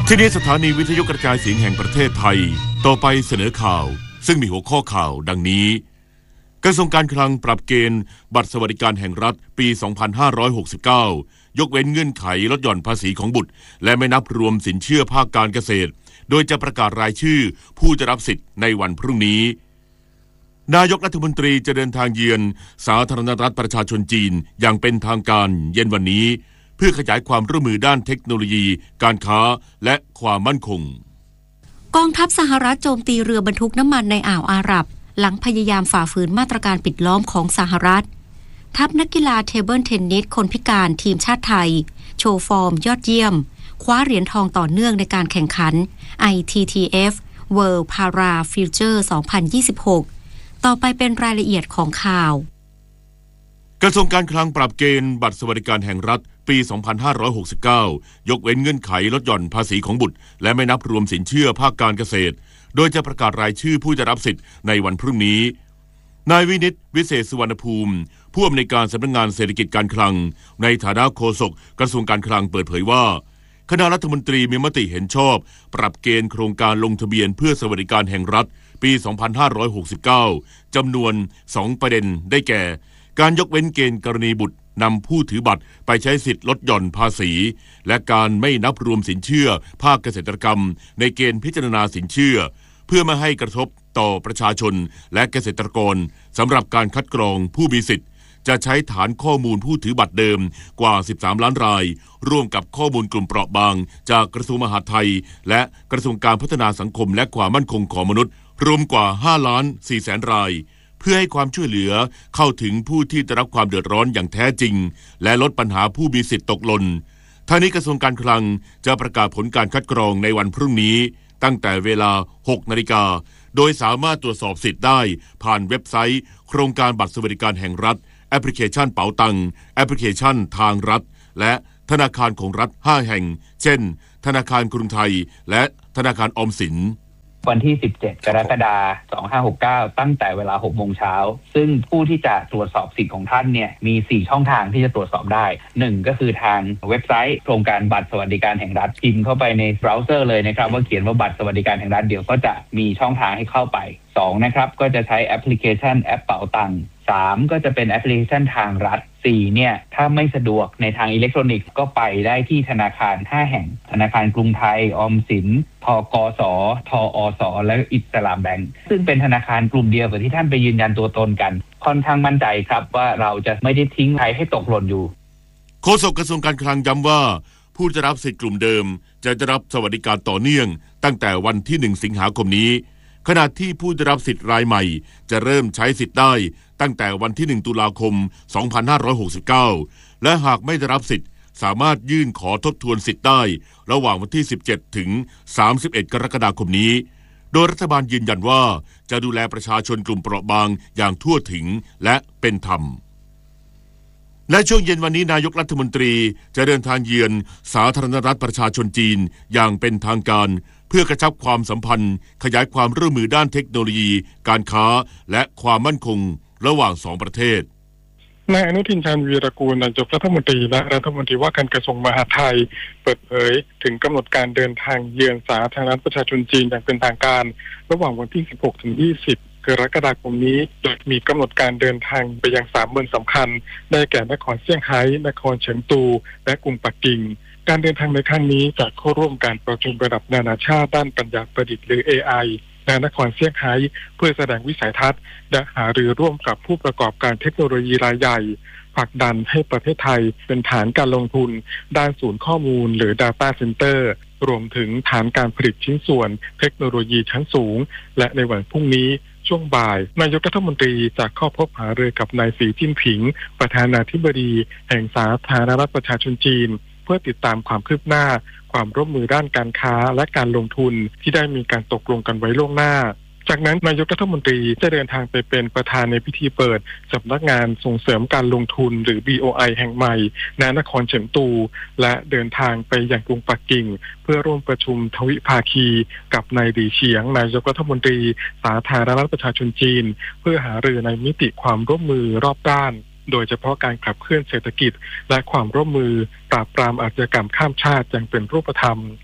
ที่นี้สถานีวิทยุกระจายเสียงแห่งประเทศไทยต่อไปเสนอข่าวซึ่งมีหัวข้อข่าวดังนี้กระทรวงการคลังปรับเกณฑ์บัตรสวัสดิการแห่งรัฐปี 2569 ยกเว้นเงื่อนไขลดหย่อนภาษีของบุตรและไม่นับรวมสินเชื่อภาคการเกษตรโดยจะประกาศรายชื่อผู้จะรับสิทธิ์ในวันพรุ่งนี้นายกรัฐมนตรีจะเดินทางเยือนสาธารณรัฐประชาชนจีนอย่างเป็นทางการเย็นวันนี้เพื่อขยายความร่วมมือด้านเทคโนโลยีการค้าและความมั่นคงกองทัพสหรัฐโจมตีเรือบรรทุกน้ำมันในอ่าวอาหรับหลังพยายามฝ่าฝืนมาตรการปิดล้อมของสหรัฐทัพนักกีฬาเทเบิลเทนนิสคนพิการทีมชาติไทยโชว์ฟอร์มยอดเยี่ยมคว้าเหรียญทองต่อเนื่องในการแข่งขัน ITTF World Para Future 2026 ต่อไปเป็นรายละเอียดของข่าวกระทรวงการคลังปรับเกณฑ์บัตรสวัสดิการแห่งรัฐปี 2569 ยกเว้นเงื่อนไขลดหย่อนภาษีของบุตรและไม่นับรวมสินเชื่อภาคการเกษตรโดยจะประกาศรายชื่อผู้จะรับสิทธิ์ในวันพรุ่งนี้นายวินิตวิเศษสุวรรณภูมิผู้อำนวยการสำนักงานเศรษฐกิจการคลังในฐานะโฆษกกระทรวงการคลังเปิดเผยว่าคณะรัฐมนตรีมีมติเห็นชอบปรับเกณฑ์โครงการลงทะเบียนเพื่อสวัสดิการแห่งรัฐปี 2569 จำนวน 2 ประเด็นได้แก่การยกเว้นเกณฑ์กรณีบุตรนำผู้ถือบัตรไปใช้สิทธิ์ลดหย่อนภาษีและการไม่นับรวมสินเชื่อภาคเกษตรกรรมในเกณฑ์พิจารณาสินเชื่อเพื่อไม่ให้กระทบต่อประชาชนและเกษตรกรสำหรับการคัดกรองผู้มีสิทธิ์จะใช้ฐานข้อมูลผู้ถือบัตรเดิมกว่า13ล้านรายร่วมกับข้อมูลกลุ่มเปราะบางจากกระทรวงมหาดไทยและกระทรวงการพัฒนาสังคมและความมั่นคงของมนุษย์รวมกว่า5ล้าน4แสนรายเพื่อให้ความช่วยเหลือเข้าถึงผู้ที่ได้รับความเดือดร้อนอย่างแท้จริงและลดปัญหาผู้มีสิทธิ์ตกหล่นทางนี้กระทรวงการคลังจะประกาศผลการคัดกรองในวันพรุ่งนี้ตั้งแต่เวลา 6 นาฬิกาโดยสามารถตรวจสอบสิทธิ์ได้ผ่านเว็บไซต์โครงการบัตรสวัสดิการแห่งรัฐแอปพลิเคชันเป๋าตังแอปพลิเคชันทางรัฐและธนาคารของรัฐ5แห่งเช่นธนาคารกรุงไทยและธนาคารออมสินวันที่ 17 กรกฎาคม 2569 ตั้งแต่เวลา 6 โมงเช้าซึ่งผู้ที่จะตรวจสอบสิทธิ์ของท่านเนี่ยมี 4 ช่องทางที่จะตรวจสอบได้ 1 ก็คือทางเว็บไซต์โครงการบัตรสวัสดิการแห่งรัฐพิมพ์เข้าไปในเบราว์เซอร์เลยนะครับว่าเขียนว่าบัตรสวัสดิการแห่งรัฐเดี๋ยวก็จะมีช่องทางให้เข้าไป 2 นะครับก็จะใช้แอปพลิเคชันแอปเป๋าตังค์3 ก็จะเป็นแอปพลิเคชันทางรัฐ4เนี่ยถ้าไม่สะดวกในทางอิเล็กทรอนิกส์ก็ไปได้ที่ธนาคาร5แห่งธนาคารกรุงไทยออมสินธกสทอสและอิสลามแบงก์ซึ่งเป็นธนาคารกลุ่มเดียวกับที่ท่านไปยืนยันตัวตนกันค่อนข้างมั่นใจครับว่าเราจะไม่ได้ทิ้งใครให้ตกหล่นอยู่โฆษกกระทรวงการคลังย้ำว่าผู้จะรับสิทธิ์กลุ่มเดิมจะได้รับสวัสดิการต่อเนื่องตั้งแต่วันที่1สิงหาคมนี้ขณะที่ผู้ได้รับสิทธิ์รายใหม่จะเริ่มใช้สิทธิ์ได้ตั้งแต่วันที่1ตุลาคม 2569และหากไม่ได้รับสิทธิ์สามารถยื่นขอทบทวนสิทธิ์ได้ระหว่างวันที่17ถึง31กรกฎาคมนี้โดยรัฐบาลยืนยันว่าจะดูแลประชาชนกลุ่มเปราะบางอย่างทั่วถึงและเป็นธรรมและช่วงเย็นวันนี้นายกรัฐมนตรีจะเดินทางเยือนสาธารณรัฐประชาชนจีนอย่างเป็นทางการเพื่อกระชับความสัมพันธ์ขยายความร่วมมือด้านเทคโนโลยีการค้าและความมั่นคงระหว่าง2ประเทศนายอนุทินชาญวีรกูลนายกรัฐมนตรีและรัฐมนตรีว่าการกระทรวงมหาดไทยเปิดเผยถึงกำหนดการเดินทางเยือนสาธารณรัฐประชาชนจีนอย่างเป็นทางการระหว่างวันที่16ถึง20กรกฎาคมนี้โดยมีกำหนดการเดินทางไปยัง3เมืองสำคัญได้แก่นครเซี่ยงไฮ้นครเฉิงตูและกรุงปักกิ่งการเดินทางในครั้งนี้จะเข้าร่วมการประชุมระดับนานาชาติด้านปัญญาประดิษฐ์หรือ AI ณนครเซี่ยงไฮ้เพื่อแสดงวิสัยทัศน์และหารือร่วมกับผู้ประกอบการเทคโนโลยีรายใหญ่ผลักดันให้ประเทศไทยเป็นฐานการลงทุนด้านศูนย์ข้อมูลหรือ Data Center รวมถึงฐานการผลิตชิ้นส่วนเทคโนโลยีชั้นสูงและในวันพรุ่งนี้ช่วงบ่ายนายกรัฐมนตรีจะเข้าพบหารือกับนายสีจิ้นผิงประธานาธิบดีแห่งสาธารณรัฐประชาชนจีนเพื่อติดตามความคืบหน้าความร่วมมือด้านการค้าและการลงทุนที่ได้มีการตกลงกันไว้ล่วงหน้าจากนั้นนายกรัฐมนตรีจะเดินทางไปเป็นประธานในพิธีเปิดสำนักงานส่งเสริมการลงทุนหรือ BOI แห่งใหม่ณนครเฉิงตูและเดินทางไปยังกรุงปักกิ่งเพื่อร่วมประชุมทวิภาคีกับนายหลี่เฉียงนายกรัฐมนตรีสาธารณรัฐประชาชนจีนเพื่อหารือในมิติความร่วมมือรอบด้านโดยเฉพาะการขับเคลื่อนเศรษฐกิจและความร่วมมือปราบปรามอาชญากรรมข้ามชาติอย่างเป็นรูปธรรม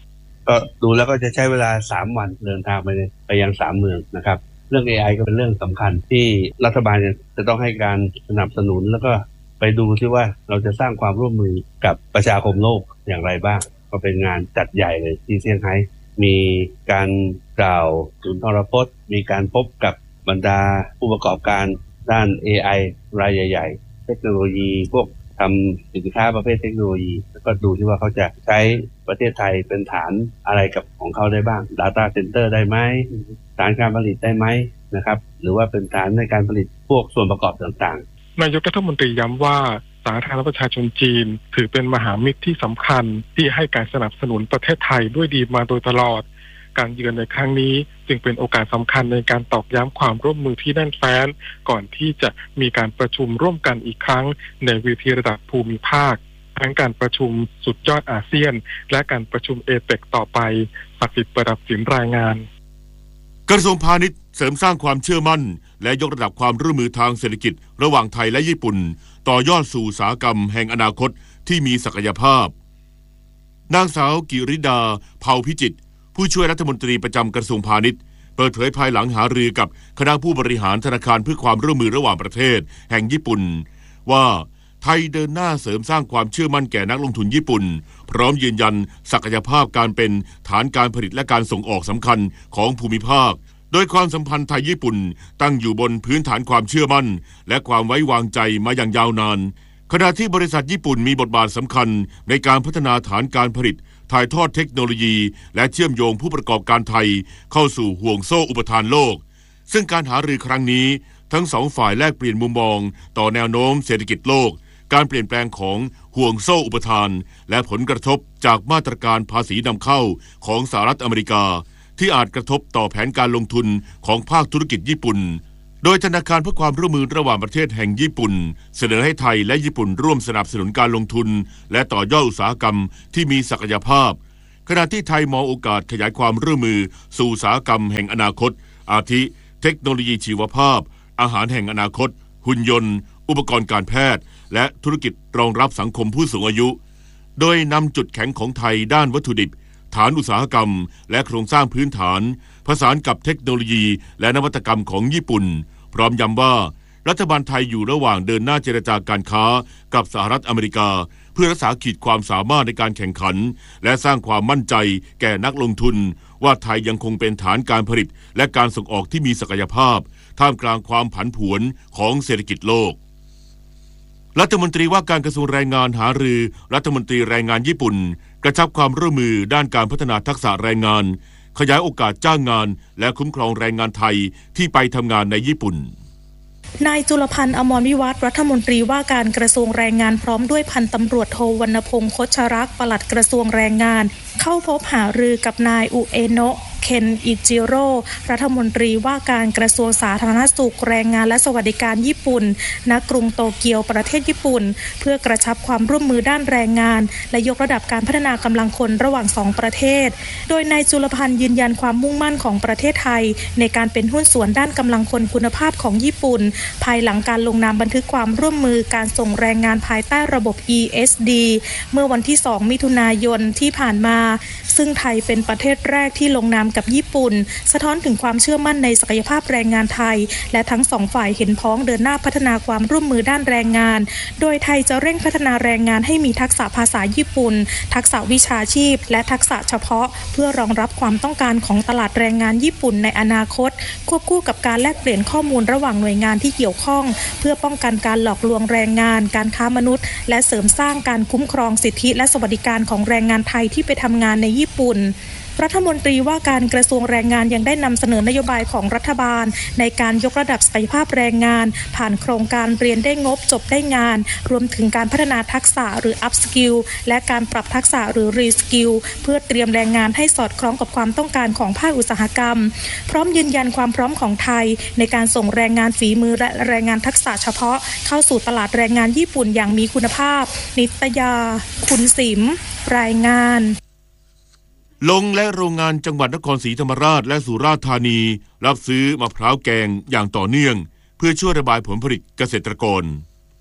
ก็ดูแล้วก็จะใช้เวลา3วันเดินทางไปยัง3เมืองนะครับเรื่อง AI ก็เป็นเรื่องสำคัญที่รัฐบาลจะต้องให้การสนับสนุนแล้วก็ไปดูที่ว่าเราจะสร้างความร่วมมือกับประชาคมโลกอย่างไรบ้างก็เป็นงานจัดใหญ่เลยที่เซี่ยงไฮ้มีการกล่าวสุนทรพจน์มีการพบกับบรรดาผู้ประกอบการด้าน AI รายใหญ่ๆเทคโนโลยีพวกทำสินค้าประเภทเทคโนโลยีแล้วก็ดูที่ว่าเขาจะใช้ประเทศไทยเป็นฐานอะไรกับของเขาได้บ้าง Data Center ได้ไหมฐานการผลิตได้ไหมนะครับหรือว่าเป็นฐานในการผลิตพวกส่วนประกอบต่างๆนายกรัฐมนตรีย้ำว่าสาธารณรัฐประชาชนจีนถือเป็นมหามิตรที่สำคัญที่ให้การสนับสนุนประเทศไทยด้วยดีมาโดยตลอดการเยือนในครั้งนี้จึงเป็นโอกาสสำคัญในการตอกย้ำความร่วมมือที่แน่นแฟ้นก่อนที่จะมีการประชุมร่วมกันอีกครั้งในเวทีระดับภูมิภาคทั้งการประชุมสุดยอดอาเซียนและการประชุมเอเปกต่อไปศักดิ์สิทธิ์ประดับสินรายงานกระทรวงพาณิชย์เสริมสร้างความเชื่อมั่นและยกระดับความร่วมมือทางเศรษฐกิจระหว่างไทยและญี่ปุ่นต่อยอดสู่อุตสาหกรรมแห่งอนาคตที่มีศักยภาพนางสาวกิริดาเผ่าพิจิตรผู้ช่วยรัฐมนตรีประจำกระทรวงพาณิชย์เปิดเผยภายหลังหารือกับคณะผู้บริหารธนาคารเพื่อความร่วมมือระหว่างประเทศแห่งญี่ปุ่นว่าไทยเดินหน้าเสริมสร้างความเชื่อมั่นแก่นักลงทุนญี่ปุ่นพร้อมยืนยันศักยภาพการเป็นฐานการผลิตและการส่งออกสำคัญของภูมิภาคโดยความสัมพันธ์ไทยญี่ปุ่นตั้งอยู่บนพื้นฐานความเชื่อมั่นและความไว้วางใจมาอย่างยาวนานขณะที่บริษัทญี่ปุ่นมีบทบาทสำคัญในการพัฒนาฐานการผลิตถ่ายทอดเทคโนโลยีและเชื่อมโยงผู้ประกอบการไทยเข้าสู่ห่วงโซ่อุปทานโลกซึ่งการหารือครั้งนี้ทั้งสองฝ่ายแลกเปลี่ยนมุมมองต่อแนวโน้มเศรษฐกิจโลกการเปลี่ยนแปลงของห่วงโซ่อุปทานและผลกระทบจากมาตรการภาษีนำเข้าของสหรัฐอเมริกาที่อาจกระทบต่อแผนการลงทุนของภาคธุรกิจญี่ปุ่นโดยธนาคารเพื่อความร่วมมือระหว่างประเทศแห่งญี่ปุ่นเสนอให้ไทยและญี่ปุ่นร่วมสนับสนุนการลงทุนและต่อยอดอุตสาหกรรมที่มีศักยภาพขณะที่ไทยมองโอกาสขยายความร่วมมือสู่อุตสาหกรรมแห่งอนาคตอาทิเทคโนโลยีชีวภาพอาหารแห่งอนาคตหุ่นยนต์อุปกรณ์การแพทย์และธุรกิจรองรับสังคมผู้สูงอายุโดยนำจุดแข็งของไทยด้านวัตถุดิบฐานอุตสาหกรรมและโครงสร้างพื้นฐานผสานกับเทคโนโลยีและนวัตกรรมของญี่ปุ่นพร้อมย้ำว่ารัฐบาลไทยอยู่ระหว่างเดินหน้าเจรจาการค้ากับสหรัฐอเมริกาเพื่อรักษาขีดความสามารถในการแข่งขันและสร้างความมั่นใจแก่นักลงทุนว่าไทยยังคงเป็นฐานการผลิตและการส่งออกที่มีศักยภาพท่ามกลางความผันผวนของเศรษฐกิจโลกรัฐมนตรีว่าการกระทรวงแรงงานหารือรัฐมนตรีแรงงานญี่ปุ่นกระชับความร่วมมือด้านการพัฒนาทักษะแรงงานขยายโอกาสจ้างงานและคุ้มครองแรงงานไทยที่ไปทำงานในญี่ปุ่นนายจุลพันธ์อมรวิวัฒน์รัฐมนตรีว่าการกระทรวงแรงงานพร้อมด้วยพันตำรวจโทวรรณพงษ์คชรักษ์ปลัดกระทรวงแรงงานเข้าพบหารือกับนายอุเอโนะเคนอิจิโร่รัฐมนตรีว่าการกระทรวงสาธารณสุขแรงงานและสวัสดิการญี่ปุ่นณกรุงโตเกียวประเทศญี่ปุ่นเพื่อกระชับความร่วมมือด้านแรงงานและยกระดับการพัฒนากำลังคนระหว่าง2ประเทศโดยนายจุลพันธ์ยืนยันความมุ่งมั่นของประเทศไทยในการเป็นหุ้นส่วนด้านกำลังคนคุณภาพของญี่ปุ่นภายหลังการลงนามบันทึกความร่วมมือการส่งแรงงานภายใต้ระบบ ESD เมื่อวันที่2มิถุนายนที่ผ่านมาซึ่งไทยเป็นประเทศแรกที่ลงนามกับญี่ปุ่นสะท้อนถึงความเชื่อมั่นในศักยภาพแรงงานไทยและทั้งสองฝ่ายเห็นพ้องเดินหน้าพัฒนาความร่วมมือด้านแรงงานโดยไทยจะเร่งพัฒนาแรงงานให้มีทักษะภาษาญี่ปุ่นทักษะวิชาชีพและทักษะเฉพาะเพื่อรองรับความต้องการของตลาดแรงงานญี่ปุ่นในอนาคตควบคู่กับการแลกเปลี่ยนข้อมูลระหว่างหน่วยงานที่เกี่ยวข้องเพื่อป้องกันการหลอกลวงแรงงานการค้ามนุษย์และเสริมสร้างการคุ้มครองสิทธิและสวัสดิการของแรงงานไทยที่ไปทำงานในญี่ปุ่นรัฐมนตรีว่าการกระทรวงแรงงานยังได้นำเสนอนโยบายของรัฐบาลในการยกระดับศักยภาพแรงงานผ่านโครงการเรียนได้งบจบได้งานรวมถึงการพัฒนาทักษะหรือ Up Skill และการปรับทักษะหรือ Re Skill เพื่อเตรียมแรงงานให้สอดคล้องกับความต้องการของภาคอุตสาหกรรมพร้อมยืนยันความพร้อมของไทยในการส่งแรงงานฝีมือและแรงงานทักษะเฉพาะเข้าสู่ตลาดแรงงานญี่ปุ่นอย่างมีคุณภาพนิตยาคุณสิมรายงานลงและโรงงานจังหวัดนครศรีธรรมราชและสุราษฎร์ธานีรับซื้อมะพร้าวแกงอย่างต่อเนื่องเพื่อช่วยระบายผลผลิตเกษตรกร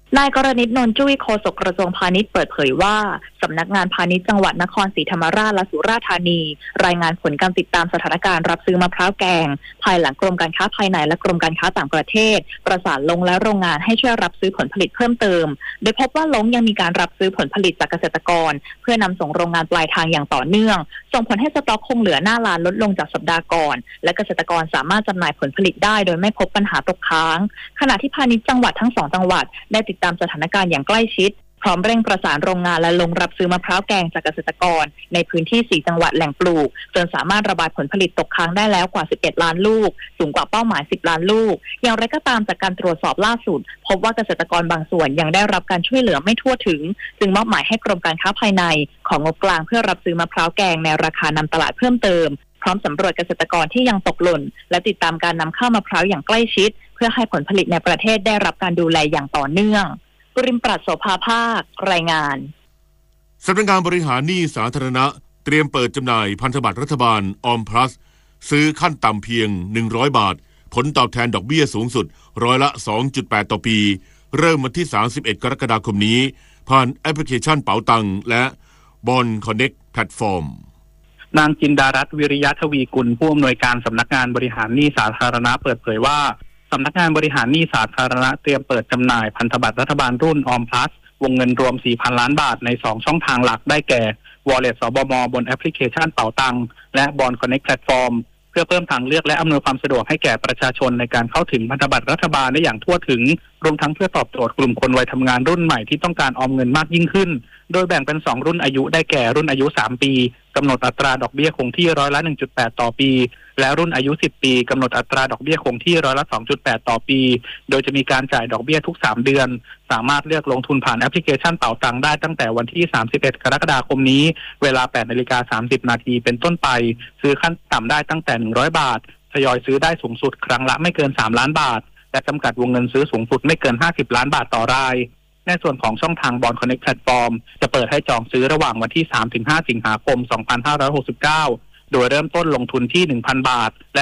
นายกรณิต นนท์จุ้ยโฆษกกระทรวงพาณิชย์เปิดเผยว่าสำนักงานพาณิชย์จังหวัดนครศรีธรรมราชและสุราษฎร์ธานีรายงานผลการติดตามสถานการณ์รับซื้อมะพร้าวแกงภายหลังกรมการค้าภายในและกรมการค้าต่างประเทศประสานลงและโรงงานให้ช่วยรับซื้อผลผลิตเพิ่มเติมโดยพบว่าลงยังมีการรับซื้อผลผลิตจากเกษตรกรเพื่อนำส่งโรงงานปลายทางอย่างต่อเนื่องส่งผลให้สต็อกคงเหลือหน้าร้านลดลงจากสัปดาห์ก่อนและเกษตรกรสามารถจำหน่ายผลผลิตได้โดยไม่พบปัญหาตกค้างขณะที่พาณิชย์จังหวัดทั้ง2จังหวัดได้ติดตามสถานการณ์อย่างใกล้ชิดพร้อมเร่งประสานโรงงานและลงรับซื้อมะพร้าวแกงจากเกษตรกรในพื้นที่4จังหวัดแหล่งปลูกจนสามารถระบายผลผลิตตกค้างได้แล้วกว่า11ล้านลูกสูงกว่าเป้าหมาย10ล้านลูกอย่างไรก็ตามจากการตรวจสอบล่าสุดพบว่าเกษตรกรบางส่วนยังได้รับการช่วยเหลือไม่ทั่วถึงจึงมอบหมายให้กรมการค้าภายในของงบกลางเพื่อรับซื้อมะพร้าวแกงในราคานำตลาดเพิ่มเติมพร้อมสำรวจเกษตรกรที่ยังตกหล่นและติดตามการนำเข้ามะพร้าวอย่างใกล้ชิดเพื่อให้ผลผลิตในประเทศได้รับการดูแลอย่างต่อเนื่องปริมปรัชโสภาภาครายงานสำนักงานบริหารหนี้สาธารณะเตรียมเปิดจำหน่ายพันธบัตรรัฐบาลออมพลัสซื้อขั้นต่ำเพียง100 บาทผลตอบแทนดอกเบี้ยสูงสุดร้อยละ 2.8 ต่อปีเริ่มวันที่31กรกฎาคมนี้ผ่านแอปพลิเคชันเป๋าตังและบอนคอนเน็กแพลตฟอร์มนางจินดารัตน์วิริยะทวีกุลผู้อำนวยการสำนักงานบริหารหนี้สาธารณะเปิดเผยว่าสำนักงานบริหารหนี้สาธารณะเตรียมเปิดจำหน่ายพันธบัตรรัฐบาลรุ่นออมพลัสวงเงินรวม 4,000 ล้านบาทใน2ช่องทางหลักได้แก่ Wallet สบม.บนแอปพลิเคชันเป๋าตังและ Bond Connect Platform เพื่อเพิ่มทางเลือกและอำนวยความสะดวกให้แก่ประชาชนในการเข้าถึงพันธบัตรรัฐบาลได้อย่างทั่วถึงรวมทั้งเพื่อตอบโจทย์กลุ่มคนวัยทำงานรุ่นใหม่ที่ต้องการออมเงินมากยิ่งขึ้นโดยแบ่งเป็น2รุ่นอายุได้แก่รุ่นอายุ3ปีกำหนดอัตราดอกเบี้ยคงที่ร้อยละ 1.8 ต่อปีและรุ่นอายุ10ปีกำหนดอัตราดอกเบี้ยคงที่ร้อยละ 2.8 ต่อปีโดยจะมีการจ่ายดอกเบี้ยทุก3เดือนสามารถเลือกลงทุนผ่านแอปพลิเคชันเป๋าตังได้ตั้งแต่วันที่31กรกฎาคมนี้เวลา 8:30 น.เป็นต้นไปซื้อขั้นต่ำได้ตั้งแต่100 บาททยอยซื้อได้สูงสุดครั้งละไม่เกิน3ล้านบาทและจำกัดวงเงินซื้อสูงสุดไม่เกิน50ล้านบาทต่อรายในส่วนของช่องทาง Bond Connect Platform จะเปิดให้จองซื้อระหว่างวันที่ 3-5 สิงหาคม 2569 โดยเริ่มต้นลงทุนที่ 1,000 บาท